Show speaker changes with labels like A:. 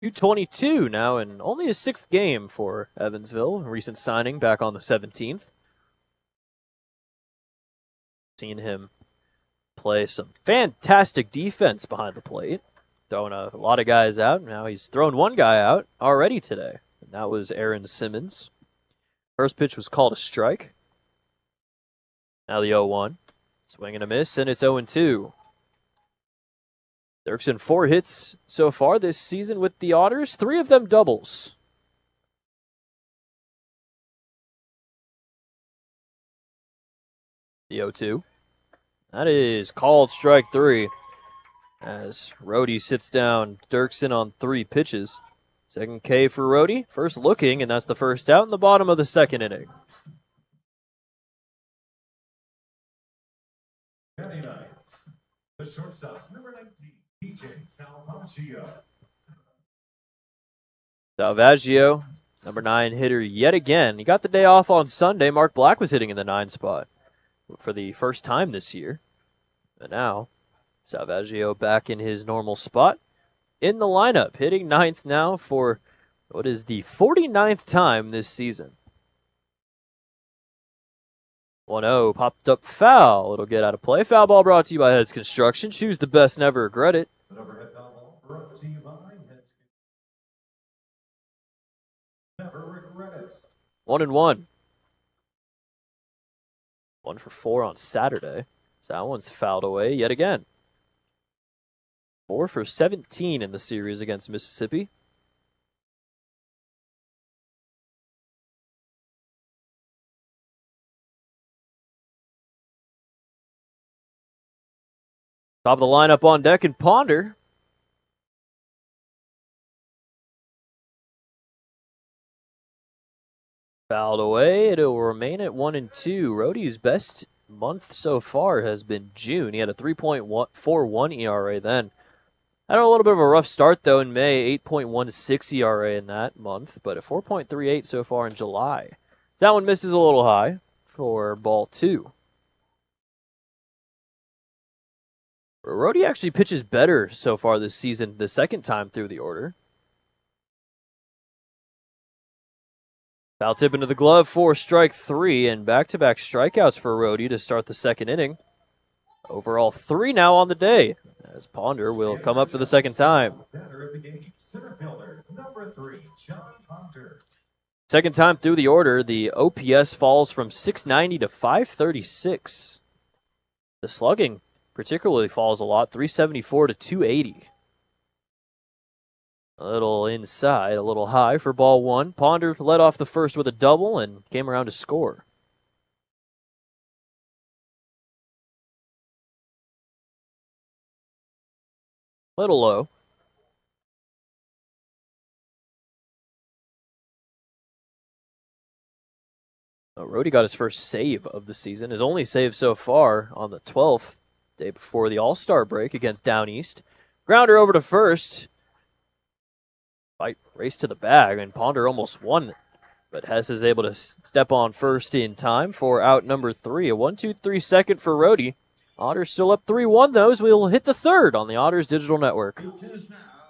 A: 222 now, and only his 6th game for Evansville. Recent signing back on the 17th. Seen him play some fantastic defense behind the plate, throwing a lot of guys out. Now he's thrown one guy out already today, and that was Aaron Simmons. First pitch was called a strike. Now the 0-1. Swing and a miss, and it's 0-2. Dirksen 4 hits so far this season with the Otters, 3 of them doubles. The 0-2. That is called strike 3 as Rhodey sits down Dirksen on 3 pitches. Second K for Rhodey. First looking, and that's the first out in the bottom of the 2nd inning.
B: The shortstop, number 19, DJ Salvaggio.
A: Salvaggio, number 9 hitter yet again. He got the day off on Sunday. Mark Black was hitting in the 9 spot for the first time this year. And now, Salvaggio back in his normal spot in the lineup, hitting 9th now for what is the 49th time this season. 1-0, popped up foul. It'll get out of play. Foul ball brought to you by Heads Construction. Choose the best, never regret it.
B: The overhead foul ball brought to you by Heads. Never regret it.
A: 1-1. 1 for 4 on Saturday. So that one's fouled away yet again. 4 for 17 in the series against Mississippi. Top of the lineup on deck and Ponder. Fouled away. It'll remain at 1-2. Rhodey's best month so far has been June. He had a 3.41 ERA then. Had a little bit of a rough start though in May, 8.16 ERA in that month, but a 4.38 so far in July. That one misses a little high for ball 2. Rhodey actually pitches better so far this season, the second time through the order. Foul tip into the glove for strike 3, and back-to-back strikeouts for Rhodey to start the 2nd inning. Overall 3 now on the day, as Ponder will come up for the 2nd time.
B: Batter of the game, center fielder, number 3, John Ponder.
A: Second time through the order, the OPS falls from 690 to 536. The slugging particularly falls a lot, 374 to 280. A little inside, a little high for ball 1. Ponder led off the first with a double and came around to score. Little low. Rhodey got his first save of the season, his only save so far on the 12th, day before the All-Star break against Down East. Grounder over to first. Fight race to the bag, and Ponder almost won, but Hess is able to step on first in time for out number 3. A 1-2-3 second for Rhodey. Otters still up 3-1 though, as we'll hit the 3rd on the Otters Digital Network.
B: It is now